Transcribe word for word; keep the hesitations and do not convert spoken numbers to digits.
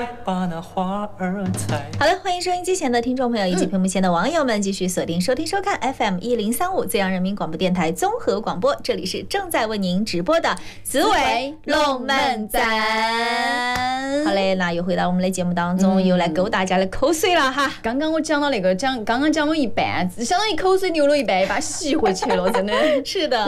把那花儿采。 好的，欢迎收音机前的听众朋友以及屏幕前的网友们继续锁定收听收看 F M 一零三五最阳人民广播电台综合广播，这里是正在为您直播的紫薇龙门阵。好嘞，那又回到我们的节目当中，嗯、又来勾大家的口水了哈。 刚刚我讲到那个讲，刚刚讲了一半，相当于口水流了一半，把吸回去了，真的是的。